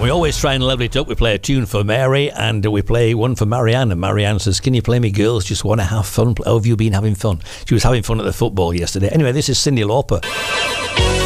we always try and level it up. We play a tune for Mary and we play one for Marianne. And Marianne says, can you play me Girls Just Want to Have Fun? How have you been having fun? She was having fun at the football yesterday. Anyway, this is Cyndi Lauper.